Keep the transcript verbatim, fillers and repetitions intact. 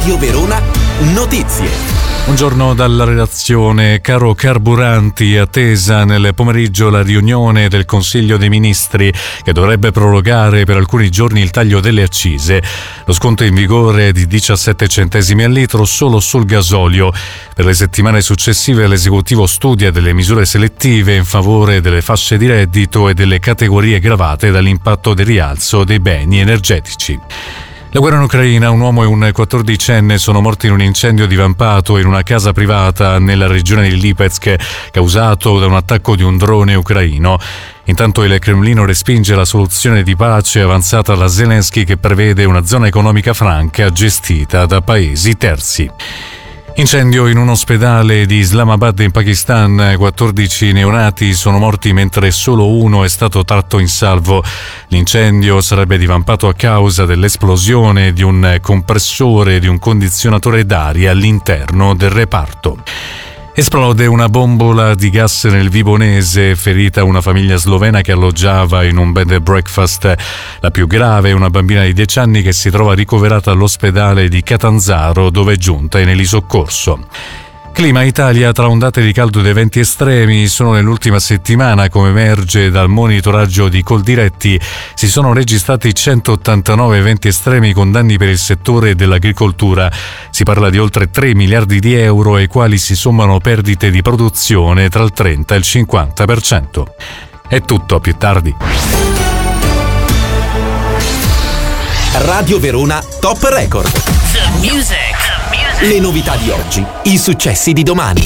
Radio Verona Notizie. Buongiorno dalla redazione. Caro carburanti, attesa nel pomeriggio la riunione del Consiglio dei Ministri che dovrebbe prorogare per alcuni giorni il taglio delle accise. Lo sconto è in vigore di diciassette centesimi al litro solo sul gasolio. Per le settimane successive l'esecutivo studia delle misure selettive in favore delle fasce di reddito e delle categorie gravate dall'impatto del rialzo dei beni energetici. La guerra in Ucraina, un uomo e un quattordicenne sono morti in un incendio divampato in una casa privata nella regione di Lipetsk, causato da un attacco di un drone ucraino. Intanto il Cremlino respinge la soluzione di pace avanzata da Zelensky che prevede una zona economica franca gestita da paesi terzi. Incendio in un ospedale di Islamabad in Pakistan, quattordici neonati sono morti mentre solo uno è stato tratto in salvo. L'incendio sarebbe divampato a causa dell'esplosione di un compressore e di un condizionatore d'aria all'interno del reparto. Esplode una bombola di gas nel Vibonese, ferita una famiglia slovena che alloggiava in un bed and breakfast. La più grave è una bambina di dieci anni che si trova ricoverata all'ospedale di Catanzaro, dove è giunta in elisoccorso. Clima Italia, tra ondate di caldo ed eventi estremi, solo nell'ultima settimana, come emerge dal monitoraggio di Coldiretti, si sono registrati centottantanove eventi estremi con danni per il settore dell'agricoltura. Si parla di oltre tre miliardi di euro, ai quali si sommano perdite di produzione tra il trenta e il cinquanta per cento. È tutto, a più tardi. Radio Verona Top Record. The music. Le novità di oggi, i successi di domani.